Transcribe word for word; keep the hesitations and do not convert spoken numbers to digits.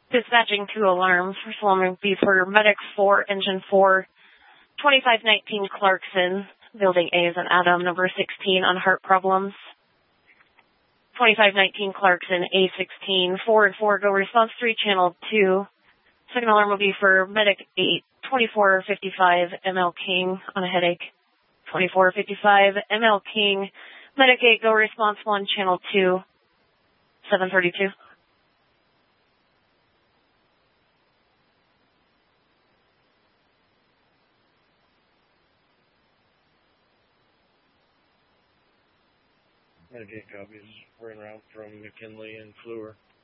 Dispatching two alarms. First alarm would be for Medic four, Engine four, twenty-five nineteen Clarkson, Building A is an Adam, number sixteen on heart problems. twenty-five nineteen Clarkson, A sixteen, four and four, go response three, channel two. Second alarm will be for Medic eight, twenty-four fifty-five, M L King on a headache. twenty-four fifty-five, M L King, Medic eight, go response one, channel two, seven thirty-two. Medic eight copies. We're en route from McKinley and Fluor.